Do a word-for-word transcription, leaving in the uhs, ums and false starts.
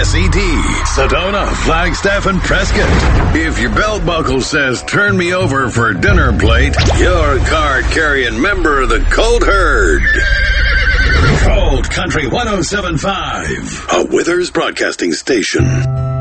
S E D, Sedona, Flagstaff, and Prescott. If your belt buckle says, turn me over for dinner plate, you're a card-carrying member of the Colt Herd. Colt Country one oh seven point five, a Withers Broadcasting Station.